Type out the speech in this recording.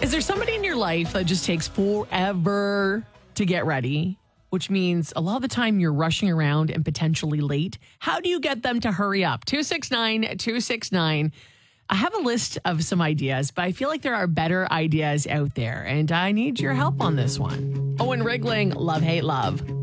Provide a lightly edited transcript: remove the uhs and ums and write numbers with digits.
Is there somebody in your life that just takes forever to get ready, which means a lot of the time you're rushing around and potentially late? How do you get them to hurry up? 269-269. I have a list of some ideas, but I feel like there are better ideas out there, and I need your help on this one. Owen Rigling, Love, Hate, Love.